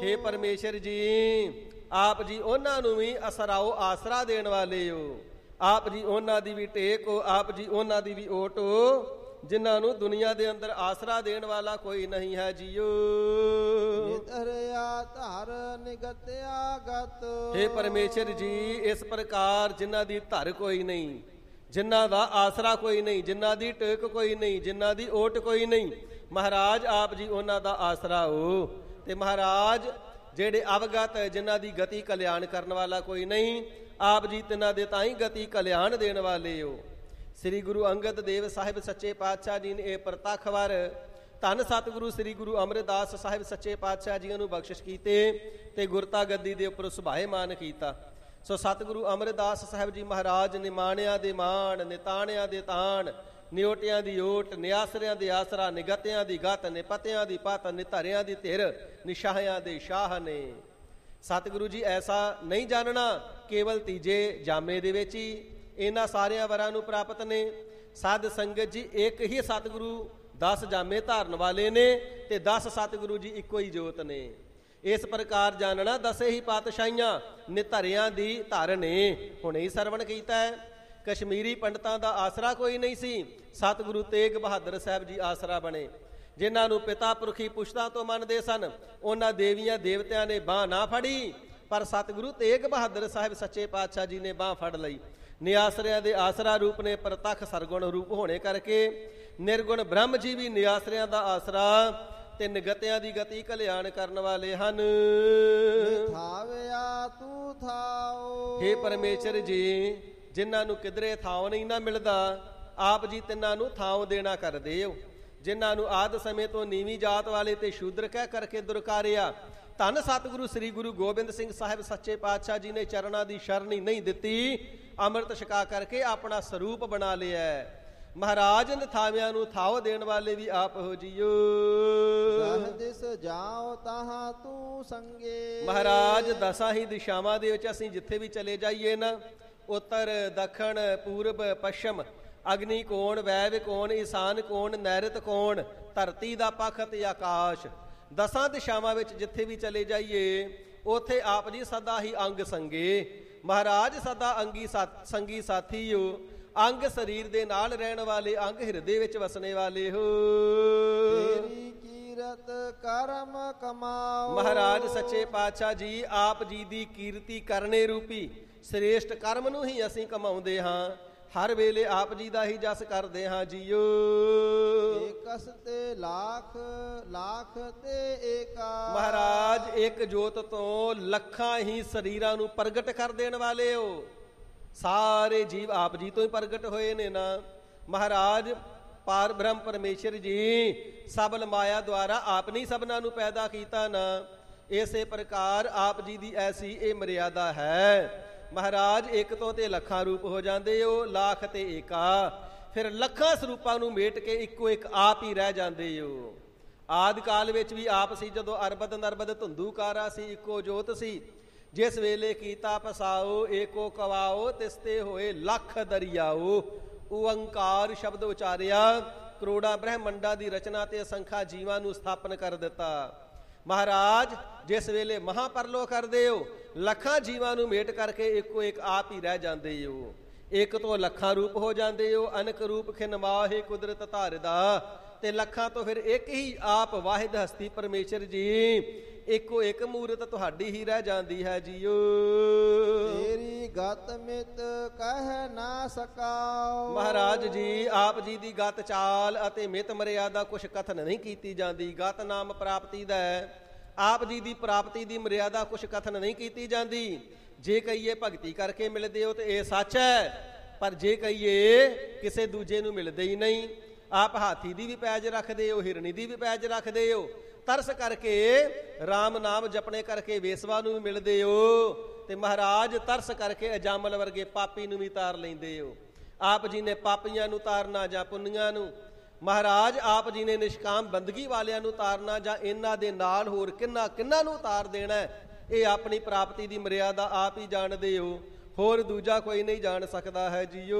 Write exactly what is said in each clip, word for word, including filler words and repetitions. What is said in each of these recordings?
ਹੇ ਪਰਮੇਸ਼ਰ ਜੀ, ਆਪ ਜੀ ਉਹਨਾਂ ਨੂੰ ਵੀ ਅਸਰਾਓ ਆਸਰਾ ਦੇਣ ਵਾਲੇ ਹੋ। ਆਪ ਜੀ ਉਹਨਾਂ ਦੀ ਵੀ ਟੇਕ ਹੋ, ਆਪ ਜੀ ਉਹਨਾਂ ਦੀ ਵੀ ਓਟ ਹੋ, ਜਿਨ੍ਹਾਂ ਨੂੰ ਦੁਨੀਆ ਦੇ ਅੰਦਰ ਆਸਰਾ ਦੇਣ ਵਾਲਾ ਕੋਈ ਨਹੀਂ ਹੈ ਜੀਓ। ਹੇ ਪਰਮੇਸ਼ਰ ਜੀ, ਇਸ ਪ੍ਰਕਾਰ ਜਿਨ੍ਹਾਂ ਦੀ ਧਰ ਕੋਈ ਨਹੀਂ, ਜਿਨ੍ਹਾਂ ਦਾ ਆਸਰਾ ਕੋਈ ਨਹੀਂ, ਜਿਨ੍ਹਾਂ ਦੀ ਟੇਕ ਕੋਈ ਨਹੀਂ, ਜਿਨ੍ਹਾਂ ਦੀ ਓਟ ਕੋਈ ਨਹੀਂ, ਮਹਾਰਾਜ ਆਪ ਜੀ ਉਹਨਾਂ ਦਾ ਆਸਰਾ ਹੋ। ਤੇ ਮਹਾਰਾਜ ਜਿਹੜੇ ਅਵਗਤ, ਜਿਨ੍ਹਾਂ ਦੀ ਗਤੀ ਕਲਿਆਣ ਕਰਨ ਵਾਲਾ ਕੋਈ ਨਹੀਂ, ਆਪ ਜੀ ਤਿੰਨਾਂ ਦੇ ਤਾਂ ਹੀ ਗਤੀ ਕਲਿਆਣ ਦੇਣ ਵਾਲੇ ਹੋ। ਸ੍ਰੀ ਗੁਰੂ ਅੰਗਦ ਦੇਵ ਸਾਹਿਬ ਸੱਚੇ ਪਾਤਸ਼ਾਹ ਜੀ ਨੇ ਇਹ ਪ੍ਰਤੱਖ ਵਰ ਧੰਨ ਸਤਿਗੁਰੂ ਸ੍ਰੀ ਗੁਰੂ ਅਮਰਦਾਸ ਸਾਹਿਬ ਸੱਚੇ ਪਾਤਸ਼ਾਹ ਜੀ ਨੂੰ ਬਖਸ਼ਿਸ਼ ਕੀਤੇ ਤੇ ਗੁਰਤਾ ਗੱਦੀ ਦੇ ਉੱਪਰ ਸੁਭਾਏਮਾਨ ਕੀਤਾ। ਸੋ ਸਤਿਗੁਰੂ ਅਮਰਦਾਸ ਸਾਹਿਬ ਜੀ ਮਹਾਰਾਜ ਨਿਮਾਣਿਆਂ ਦੇ ਮਾਣ, ਨਿਤਾਣਿਆਂ ਦੇ ਤਾਣ, ਨਿਓਟਿਆਂ ਦੀ ਓਟ, ਨਿਆਸਰਿਆਂ ਦੇ ਆਸਰਾ, ਨਿਗਤਿਆਂ ਦੀ ਗਤ, ਨਿਪਤਿਆਂ ਦੀ ਪਤ, ਨਿਧਰਿਆਂ ਦੀ ਧਿਰ, ਨਿਸ਼ਾਹਿਆਂ ਦੇ ਸ਼ਾਹ ਨੇ। ਸਤਿਗੁਰੂ ਜੀ ਐਸਾ ਨਹੀਂ ਜਾਣਨਾ ਕੇਵਲ ਤੀਜੇ ਜਾਮੇ ਦੇ ਵਿੱਚ ਹੀ ਇਹਨਾਂ ਸਾਰਿਆਂ ਵਰਾਂ ਨੂੰ ਪ੍ਰਾਪਤ ਨੇ। ਸਾਧ ਸੰਗਤ ਜੀ, ਇੱਕ ਹੀ ਸਤਿਗੁਰੂ ਦਸ ਜਾਮੇ ਧਾਰਨ ਵਾਲੇ ਨੇ ਤੇ ਦਸ ਸਤਿਗੁਰੂ ਜੀ ਇੱਕੋ ਹੀ ਜੋਤ ਨੇ। ਇਸ ਪ੍ਰਕਾਰ ਜਾਣਨਾ ਦਸੇ ਹੀ ਪਾਤਸ਼ਾਹੀਆਂ ਨਿਧਰਿਆਂ ਦੀ ਧਰ ਨੇ। ਹੁਣੇ ਹੀ ਸਰਵਣ ਕੀਤਾ ਹੈ, ਕਸ਼ਮੀਰੀ ਪੰਡਤਾਂ ਦਾ ਆਸਰਾ ਕੋਈ ਨਹੀਂ ਸੀ, ਸਤਿਗੁਰੂ ਤੇਗ ਬਹਾਦਰ ਸਾਹਿਬ ਜੀ ਆਸਰਾ ਬਣੇ। ਜਿਨ੍ਹਾਂ ਨੂੰ ਪਿਤਾ ਪੁਰਖੀ ਪੁਸ਼ਤਾਂ ਤੋਂ ਮੰਨਦੇ ਸਨ, ਉਹਨਾਂ ਦੇਵੀਆਂ ਦੇਵਤਿਆਂ ਨੇ ਬਾਂਹ ਨਾ ਫੜੀ, ਪਰ ਸਤਿਗੁਰੂ ਤੇਗ ਬਹਾਦਰ ਸਾਹਿਬ ਸੱਚੇ ਪਾਤਸ਼ਾਹ ਜੀ ਨੇ ਬਾਂਹ ਫੜ ਲਈ। ਨਿਆਸਰਿਆਂ ਦੇ ਆਸਰਾ ਰੂਪ ਨੇ ਪ੍ਰਤੱਖ ਸਰਗੁਣ ਰੂਪ ਹੋਣੇ ਕਰਕੇ ਨਿਰਗੁਣ ਬ੍ਰਹਮ ਜੀ ਵੀ ਨਿਆਸਰਿਆਂ ਦਾ ਆਸਰਾ ਤੇ ਨਿਗਤਿਆਂ ਦੀ ਗਤੀ ਕਲਿਆਣ ਕਰਨ ਵਾਲੇ ਹਨ। ਹੇ ਪਰਮੇਸ਼ਰ ਜੀ, ਜਿਨ੍ਹਾਂ ਨੂੰ ਕਿਧਰੇ ਥਾਂ ਨਹੀਂ ਨਾ ਮਿਲਦਾ, ਆਪ ਜੀ ਤਿੰਨਾਂ ਨੂੰ ਥਾਂ ਦੇਣਾ ਕਰਦੇ ਹੋ। ਜਿਨ੍ਹਾਂ ਨੂੰ ਆਦਿ ਸਮੇਂ ਤੋਂ ਨੀਵੀਂ ਜਾਤ ਵਾਲੇ ਤੇ ਸ਼ੂਦਰ ਕਹਿ ਕਰਕੇ ਦੁਰਕਾਰਿਆ, ਧੰਨ ਸਤਿਗੁਰੂ ਸ੍ਰੀ ਗੁਰੂ ਗੋਬਿੰਦ ਸਿੰਘ ਸਾਹਿਬ ਸੱਚੇ ਪਾਤਸ਼ਾਹ ਜੀ ਨੇ ਚਰਨਾਂ ਦੀ ਸ਼ਰਣੀ ਨਹੀਂ ਦਿੱਤੀ, ਅੰਮ੍ਰਿਤ ਛਕਾ ਕਰਕੇ ਆਪਣਾ ਸਰੂਪ ਬਣਾ ਲਿਆ। ਮਹਾਰਾਜ ਨਿਥਾਵਿਆਂ ਨੂੰ ਥਾਓ ਦੇਣ ਵਾਲੇ ਵੀ ਆਪ ਹੋ ਜੀਓ। ਮਹਾਰਾਜ ਦਸਾਂ ਹੀ ਦਿਸ਼ਾਵਾਂ ਦੇ ਵਿੱਚ ਅਸੀਂ ਜਿੱਥੇ ਵੀ ਚਲੇ ਜਾਈਏ ਨਾ, ਉੱਤਰ, ਦੱਖਣ, ਪੂਰਬ, ਪੱਛਮ, ਅਗਨੀ ਕੋਣ, ਵੈਵ ਕੋਣ, ਈਸਾਨ ਕੋਣ, ਨੈਰਤ ਕੋਣ, ਧਰਤੀ ਦਾ ਪੱਖ ਤੇ ਆਕਾਸ਼, ਦਸਾਂ ਦਿਸ਼ਾਵਾਂ ਵਿੱਚ ਜਿੱਥੇ ਵੀ ਚਲੇ ਜਾਈਏ ਉੱਥੇ ਆਪ ਜੀ ਸਦਾ ਹੀ ਅੰਗ ਸੰਗੇ। ਮਹਾਰਾਜ ਸਦਾ ਅੰਗੀ ਸੰਗੀ ਸਾਥੀ ਹੋ। ਅੰਗ ਸਰੀਰ ਦੇ ਨਾਲ ਰਹਿਣ ਵਾਲੇ, ਅੰਗ ਹਿਰਦੇ ਵਿੱਚ ਵਸਣੇ ਵਾਲੇ ਹੋ। ਤੇਰੀ ਕੀਰਤ ਕਰਮ ਕਮਾਓ। ਮਹਾਰਾਜ ਸੱਚੇ ਪਾਤਸ਼ਾਹ ਜੀ, ਆਪ ਜੀ ਦੀ ਕੀਰਤੀ ਕਰਨੇ ਰੂਪੀ ਸ੍ਰੇਸ਼ਟ ਕਰਮ ਨੂੰ ਹੀ ਅਸੀਂ ਕਮਾਉਂਦੇ ਹਾਂ। ਹਰ ਵੇਲੇ ਆਪ ਜੀ ਦਾ ਹੀ ਜਸ ਕਰਦੇ ਹਾਂ ਜੀਓ। ਏਕਸ ਤੇ ਲੱਖ, ਲੱਖ ਤੇ ਏਕਾ। ਮਹਾਰਾਜ ਇੱਕ ਜੋਤ ਤੋਂ ਲੱਖਾਂ ਹੀ ਸਰੀਰਾਂ ਨੂੰ ਪ੍ਰਗਟ ਕਰ ਦੇਣ ਵਾਲੇ ਹੋ। ਸਾਰੇ ਜੀਵ ਆਪ ਜੀ ਤੋਂ ਹੀ ਪ੍ਰਗਟ ਹੋਏ ਨੇ ਨਾ। ਮਹਾਰਾਜ ਪਾਰ ਬ੍ਰਹਮ ਪਰਮੇਸ਼ਰ ਜੀ ਸਬਲ ਮਾਇਆ ਦੁਆਰਾ ਆਪ ਨਹੀਂ ਸਭਨਾਂ ਨੂੰ ਪੈਦਾ ਕੀਤਾ ਨਾ। ਇਸੇ ਪ੍ਰਕਾਰ ਆਪ ਜੀ ਦੀ ਐਸੀ ਇਹ ਮਰਿਆਦਾ ਹੈ। ਮਹਾਰਾਜ ਇੱਕ ਤੋਂ ਤੇ ਲੱਖਾਂ ਰੂਪ ਹੋ ਜਾਂਦੇ ਹੋ, ਲੱਖ ਤੇ ਏਕਾ, ਫਿਰ ਲੱਖਾਂ ਸਰੂਪਾਂ ਨੂੰ ਮੇਟ ਕੇ ਇੱਕੋ ਇੱਕ ਆਪ ਹੀ ਰਹਿ ਜਾਂਦੇ ਹੋ। ਆਦਿ ਕਾਲ ਵਿੱਚ ਵੀ ਆਪ ਸੀ, ਜਦੋਂ ਅਰਬਦ ਨਰਬਦ ਧੁੰਦੂਕਾਰਾ ਸੀ, ਇੱਕੋ ਜੋਤ ਸੀ। ਜਿਸ ਵੇਲੇ ਕੀਤਾ ਪਸਾਓ ਏਕੋ ਕਵਾਓ, ਤਿਸਤੇ ਹੋਏ ਲੱਖ ਦਰਿਆਓ। ਓੰਕਾਰ ਸ਼ਬਦ ਉਚਾਰਿਆ, ਕਰੋੜਾਂ ਬ੍ਰਹਮੰਡਾਂ ਦੀ ਰਚਨਾ ਤੇ ਅਸੰਖਾ ਜੀਵਾਂ ਨੂੰ ਸਥਾਪਨ ਕਰ ਦਿੱਤਾ। ਮਹਾਰਾਜ ਜਿਸ ਵੇਲੇ ਮਹਾਪਰਲੋ ਕਰਦੇ ਹੋ, ਲੱਖਾਂ ਜੀਵਾਂ ਨੂੰ ਮੇਟ ਕਰਕੇ ਇੱਕੋ ਇੱਕ ਆਪ ਹੀ ਰਹਿ ਜਾਂਦੇ ਹੋ। ਇੱਕ ਤੋਂ ਲੱਖਾਂ ਰੂਪ ਹੋ ਜਾਂਦੇ ਹੋ। ਅਨਕ ਰੂਪ ਖਿਨਮਾਹੇ ਕੁਦਰਤ ਧਾਰਦਾ, ਤੇ ਲੱਖਾਂ ਤੋਂ ਫਿਰ ਇੱਕ ਹੀ ਆਪ ਵਾਹਿਦ ਹਸਤੀ ਪਰਮੇਸ਼ਰ ਜੀ, ਇੱਕੋ ਇੱਕ ਮੂਰਤ ਤੁਹਾਡੀ ਹੀ ਰਹਿ ਜਾਂਦੀ ਹੈ ਜੀਓ। ਤੇਰੀ ਗਤ ਮਿਤ ਕਹਿ ਨਾ ਸਕਾਓ। ਮਹਾਰਾਜ ਜੀ, ਆਪ ਜੀ ਦੀ ਗਤ ਚਾਲ ਅਤੇ ਮਿਤ ਮਰਿਆਦਾ ਕੁਛ ਕਥਨ ਨਹੀਂ ਕੀਤੀ ਜਾਂਦੀ। ਗਤ ਨਾਮ ਪ੍ਰਾਪਤੀ ਦਾ ਹੈ, ਆਪ ਜੀ ਦੀ ਪ੍ਰਾਪਤੀ ਦੀ ਮਰਿਆਦਾ ਕੁਛ ਕਥਨ ਨਹੀਂ ਕੀਤੀ ਜਾਂਦੀ। ਜੇ ਕਹੀਏ ਭਗਤੀ ਕਰਕੇ ਮਿਲਦੇ ਹੋ ਤੇ ਇਹ ਸੱਚ ਹੈ, ਪਰ ਜੇ ਕਹੀਏ ਕਿਸੇ ਦੂਜੇ ਨੂੰ ਮਿਲਦੇ ਹੀ ਨਹੀਂ। ਆਪ ਹਾਥੀ ਦੀ ਵੀ ਪੈਜ ਰੱਖਦੇ ਹੋ, ਹਿਰਨੀ ਦੀ ਵੀ ਪੈਜ ਰੱਖਦੇ ਹੋ, ਤਰਸ ਕਰਕੇ ਰਾਮ ਨਾਮ ਜਪਣੇ ਕਰਕੇ ਵੇਸਵਾ ਨੂੰ ਵੀ ਮਿਲਦੇ ਹੋ, ਤੇ ਮਹਾਰਾਜ ਤਰਸ ਕਰਕੇ ਅਜਾਮਲ ਵਰਗੇ ਪਾਪੀ ਨੂੰ ਵੀ ਤਾਰ ਲੈਂਦੇ ਹੋ। ਆਪ ਜੀ ਨੇ ਪਾਪੀਆਂ ਨੂੰ ਤਾਰਨਾ ਜਾਂ ਪੁੰਨੀਆਂ ਨੂੰ। ਮਹਾਰਾਜ ਆਪ ਜੀ ਨੇ ਨਿਸ਼ਕਾਮ ਬੰਦਗੀ ਵਾਲਿਆਂ ਨੂੰ ਤਾਰਨਾ ਜਾਂ ਇਹਨਾਂ ਦੇ ਨਾਲ ਹੋਰ ਕਿੰਨਾ ਕਿੰਨਾ ਨੂੰ ਤਾਰ ਦੇਣਾ, ਇਹ ਆਪਣੀ ਪ੍ਰਾਪਤੀ ਦੀ ਮਰਿਆਦਾ ਆਪ ਹੀ ਜਾਣਦੇ ਹੋ। ਹੋਰ ਦੂਜਾ ਕੋਈ ਨਹੀਂ ਜਾਣ ਸਕਦਾ ਹੈ ਜੀਓ।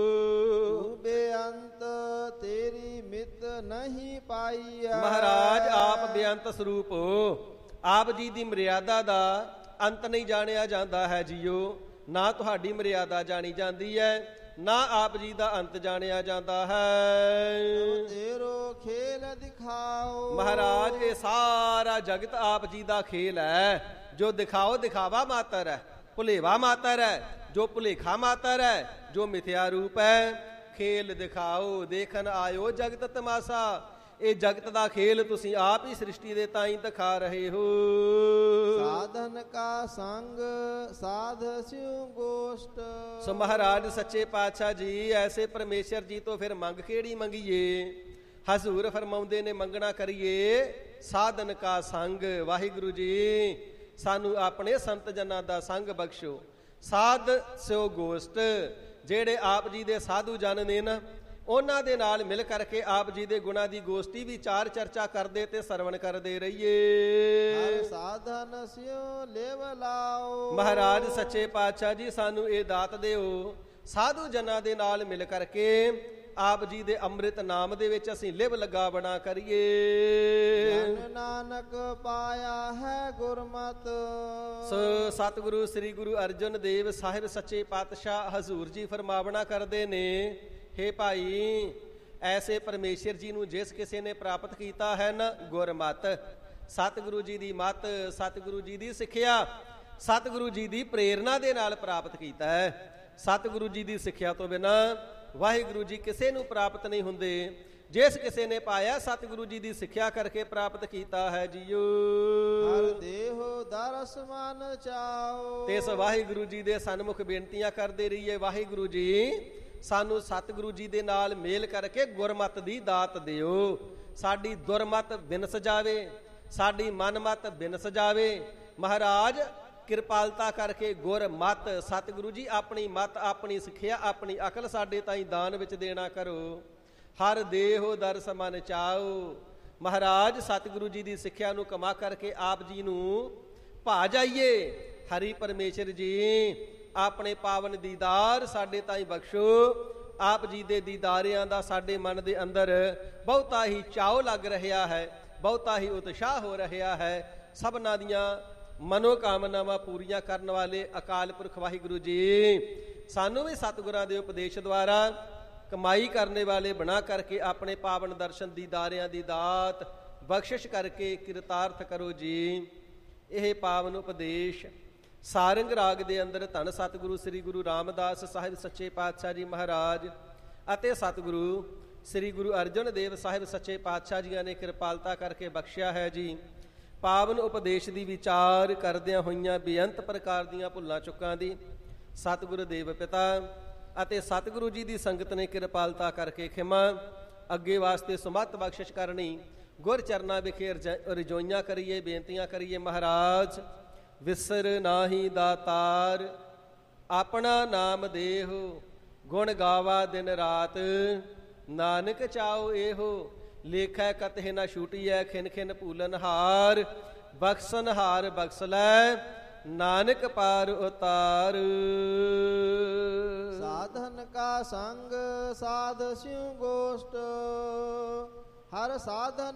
ਬੇਅੰਤ ਤੇਰੀ ਮਿਤ ਨਹੀਂ ਪਾਈ। ਮਹਾਰਾਜ ਆਪ ਬੇਅੰਤ ਸਰੂਪ ਹੋ। ਆਪ ਜੀ ਦੀ ਮਰਿਆਦਾ ਦਾ ਅੰਤ ਨਹੀਂ ਜਾਣਿਆ ਜਾਂਦਾ ਹੈ ਜੀਓ। ਨਾ ਤੁਹਾਡੀ ਮਰਿਆਦਾ ਜਾਣੀ ਜਾਂਦੀ ਹੈ, ਨਾ ਆਪ ਜੀ ਦਾ ਅੰਤ ਜਾਣਿਆ ਜਾਂਦਾ ਹੈ। ਤੇਰੋ ਖੇਲ ਦਿਖਾਓ। ਮਹਾਰਾਜ ਇਹ ਸਾਰਾ ਜਗਤ ਆਪ ਜੀ ਦਾ ਖੇਲ ਹੈ। ਜੋ ਦਿਖਾਓ ਦਿਖਾਵਾ ਮਾਤਰ ਹੈ, ਭੁਲੇਵਾ ਮਾਤਰ ਹੈ, ਜੋ ਭੁਲੇਖਾ ਮਾਤਰ ਹੈ, ਜੋ ਮਿਥਿਆ ਰੂਪ ਹੈ। ਖੇਲ ਦਿਖਾਓ ਦੇਖਣ ਆਇਓ ਜਗਤ ਤਮਾਸ਼ਾ। ਇਹ ਜਗਤ ਦਾ ਖੇਲ ਤੁਸੀਂ ਆਪ ਹੀ ਸ੍ਰਿਸ਼ਟੀ ਦੇ ਤਾਈਂ ਦਿਖਾ ਰਹੇ ਹੋ। ਸਾਧਨ ਕਾ ਸੰਗ ਸਾਧ ਸਿਉ ਗੋਸ਼ਟ। ਸੋ ਮਹਾਰਾਜ ਸੱਚੇ ਪਾਤਸ਼ਾਹ ਜੀ ਐਸੇ ਪਰਮੇਸ਼ਰ ਜੀ ਤੋਂ ਫਿਰ ਮੰਗ ਕਿਹੜੀ ਮੰਗੀਏ। ਹਜ਼ੂਰ ਫਰਮਾਉਂਦੇ ਨੇ ਮੰਗਣਾ ਕਰੀਏ ਸਾਧਨ ਕਾ ਸੰਗ। ਵਾਹਿਗੁਰੂ ਜੀ ਸਾਨੂੰ ਆਪਣੇ ਸੰਤ ਜਨਾਂ ਦਾ ਸੰਗ ਬਖਸ਼ੋ। ਸਾਧ ਸਿਉ ਗੋਸ਼ਟ, ਜਿਹੜੇ ਆਪ ਜੀ ਦੇ ਸਾਧੂ ਜਨ ਨੇ ਨਾ, ਉਹਨਾਂ ਦੇ ਨਾਲ ਮਿਲ ਕਰਕੇ ਆਪ ਜੀ ਦੇ ਗੁਣਾਂ ਦੀ ਗੋਸ਼ਟੀ ਵਿਚਾਰ ਚਰਚਾ ਕਰਦੇ ਤੇ ਸਰਵਣ ਕਰਦੇ ਰਹੀਏ। ਹਰ ਸਾਧਨ ਸਿਉ ਲੇਵ ਲਾਓ। ਮਹਾਰਾਜ ਸੱਚੇ ਪਾਤਸ਼ਾਹ ਜੀ ਸਾਨੂੰ ਇਹ ਦਾਤ ਦਿਓ, ਸਾਧੂ ਜਨਾਂ ਦੇ ਨਾਲ ਮਿਲ ਕਰਕੇ ਆਪ ਜੀ ਦੇ ਅੰਮ੍ਰਿਤ ਨਾਮ ਦੇ ਵਿੱਚ ਅਸੀਂ ਲਿਵ ਲਗਾ ਬਣਾ ਕਰੀਏ। ਜਨ ਨਾਨਕ ਪਾਇਆ ਹੈ ਗੁਰਮਤਿ। ਸੋ ਸਤਿਗੁਰੂ ਸ੍ਰੀ ਗੁਰੂ ਅਰਜਨ ਦੇਵ ਸਾਹਿਬ ਸੱਚੇ ਪਾਤਸ਼ਾਹ ਹਜ਼ੂਰ ਜੀ ਫਰਮਾਵਣਾ ਕਰਦੇ ਨੇ, ਹੇ ਭਾਈ ਐਸੇ ਪਰਮੇਸ਼ਰ ਜੀ ਨੂੰ ਜਿਸ ਕਿਸੇ ਨੇ ਪ੍ਰਾਪਤ ਕੀਤਾ ਹੈ ਨਾ ਗੁਰਮਤ, ਸਤਿਗੁਰੂ ਜੀ ਦੀ ਮਤ, ਸਤਿਗੁਰੂ ਜੀ ਦੀ ਸਿੱਖਿਆ, ਸਤਿਗੁਰੂ ਜੀ ਦੀ ਪ੍ਰੇਰਣਾ ਦੇ ਨਾਲ ਪ੍ਰਾਪਤ ਕੀਤਾ ਹੈ। ਸਤਿਗੁਰੂ ਜੀ ਦੀ ਸਿੱਖਿਆ ਤੋਂ ਬਿਨਾ ਵਾਹਿਗੁਰੂ ਜੀ ਕਿਸੇ ਨੂੰ ਪ੍ਰਾਪਤ ਨਹੀਂ ਹੁੰਦੇ। ਜਿਸ ਕਿਸੇ ਨੇ ਪਾਇਆ ਸਤਿਗੁਰੂ ਜੀ ਦੀ ਸਿੱਖਿਆ ਕਰਕੇ ਪ੍ਰਾਪਤ ਕੀਤਾ ਹੈ ਜੀਓ। ਹਰ ਦੇਹੋ ਦਰਸ ਮਨ ਚਾਓ। ਤੇ ਇਸ ਵਾਹਿਗੁਰੂ ਜੀ ਦੇ ਸਨਮੁਖ ਬੇਨਤੀਆਂ ਕਰਦੇ ਰਹੀਏ, ਵਾਹਿਗੁਰੂ ਜੀ ਸਾਨੂੰ ਸਤਿਗੁਰੂ ਜੀ ਦੇ ਨਾਲ ਮੇਲ ਕਰਕੇ ਗੁਰਮਤ ਦੀ ਦਾਤ ਦਿਓ। ਸਾਡੀ ਦੁਰਮਤ ਬਿਨਸ ਜਾਵੇ, ਸਾਡੀ ਮਨਮਤ ਬਿਨਸ ਜਾਵੇ। ਮਹਾਰਾਜ ਕਿਰਪਾਲਤਾ ਕਰਕੇ ਗੁਰਮਤ, ਸਤਿਗੁਰੂ ਜੀ ਆਪਣੀ ਮਤ, ਆਪਣੀ ਸਿੱਖਿਆ, ਆਪਣੀ ਅਕਲ ਸਾਡੇ ਤਾਈਂ ਦਾਨ ਵਿੱਚ ਦੇਣਾ ਕਰੋ। ਹਰ ਦੇਹੋ ਦਰਸ ਮਨ ਚਾਓ। ਮਹਾਰਾਜ ਸਤਿਗੁਰੂ ਜੀ ਦੀ ਸਿੱਖਿਆ ਨੂੰ ਕਮਾ ਕਰਕੇ ਆਪ ਜੀ ਨੂੰ ਭਾ ਜਾਈਏ। ਹਰੀ ਪਰਮੇਸ਼ਰ ਜੀ ਆਪਣੇ ਪਾਵਨ ਦੀਦਾਰ ਸਾਡੇ ਤਾਈਂ ਬਖਸ਼ੋ। ਆਪ ਜੀ ਦੇ ਦੀਦਾਰਿਆਂ ਦਾ ਸਾਡੇ ਮਨ ਦੇ ਅੰਦਰ ਬਹੁਤਾ ਹੀ ਚਾਉ ਲੱਗ ਰਿਹਾ ਹੈ, ਬਹੁਤਾ ਹੀ ਉਤਸ਼ਾਹ ਹੋ ਰਿਹਾ ਹੈ। ਸਭਨਾਂ ਦੀਆਂ ਮਨੋਕਾਮਨਾਵਾਂ ਪੂਰੀਆਂ ਕਰਨ ਵਾਲੇ ਅਕਾਲ ਪੁਰਖ ਵਾਹਿਗੁਰੂ ਜੀ ਸਾਨੂੰ ਵੀ ਸਤਿਗੁਰਾਂ ਦੇ ਉਪਦੇਸ਼ ਦੁਆਰਾ ਕਮਾਈ ਕਰਨੇ ਵਾਲੇ ਬਣਾ ਕਰਕੇ ਆਪਣੇ ਪਾਵਨ ਦਰਸ਼ਨ ਦੀਦਾਰਿਆਂ ਦੀ ਦਾਤ ਬਖਸ਼ਿਸ਼ ਕਰਕੇ ਕਿਰਤਾਰਥ ਕਰੋ ਜੀ। ਇਹ ਪਾਵਨ ਉਪਦੇਸ਼ ਸਾਰੰਗ ਰਾਗ ਦੇ ਅੰਦਰ ਧੰਨ ਸਤਿਗੁਰੂ ਸ੍ਰੀ ਗੁਰੂ ਰਾਮਦਾਸ ਸਾਹਿਬ ਸੱਚੇ ਪਾਤਸ਼ਾਹ ਜੀ ਮਹਾਰਾਜ ਅਤੇ ਸਤਿਗੁਰੂ ਸ੍ਰੀ ਗੁਰੂ ਅਰਜਨ ਦੇਵ ਸਾਹਿਬ ਸੱਚੇ ਪਾਤਸ਼ਾਹ ਜੀਆਂ ਨੇ ਕਿਰਪਾਲਤਾ ਕਰਕੇ ਬਖਸ਼ਿਆ ਹੈ ਜੀ। ਪਾਵਨ ਉਪਦੇਸ਼ ਦੀ ਵਿਚਾਰ ਕਰਦਿਆਂ ਹੋਈਆਂ ਬੇਅੰਤ ਪ੍ਰਕਾਰ ਦੀਆਂ ਭੁੱਲਾਂ ਚੁੱਕਾਂ ਦੀ ਸਤਿਗੁਰੂ ਦੇਵ ਪਿਤਾ ਅਤੇ ਸਤਿਗੁਰੂ ਜੀ ਦੀ ਸੰਗਤ ਨੇ ਕਿਰਪਾਲਤਾ ਕਰਕੇ ਖਿਮਾ ਅੱਗੇ ਵਾਸਤੇ ਸੁਮਤ ਬਖਸ਼ਿਸ਼ ਕਰਨੀ। ਗੁਰ ਚਰਨਾਂ ਵਿਖੇ ਰਜੋਈਆਂ ਕਰੀਏ, ਬੇਨਤੀਆਂ ਕਰੀਏ। ਮਹਾਰਾਜ ਵਿਸਰ ਨਾਹੀ ਦਾਤਾਰ, ਆਪਣਾ ਨਾਮ ਦੇਹੋ, ਗੁਣ ਗਾਵਾ ਦਿਨ ਰਾਤ, ਨਾਨਕ ਚਾਓ ਇਹੋ, ਲੇਖੈ ਕਤਹਿ ਨਾ ਛੂਟੀਐ, ਖਿਨ ਖਿਨ ਭੂਲਨ ਹਾਰ, ਬਖਸ਼ਨ ਹਾਰ ਬਖਸ਼ ਲੈ, ਨਾਨਕ ਪਾਰ ਉਤਾਰ। ਸਾਧਨ ਕਾ ਸੰਗ ਸਾਧ ਸਿਉ ਗੋਸ਼ਟ। ਹਰ ਸਾਧਨ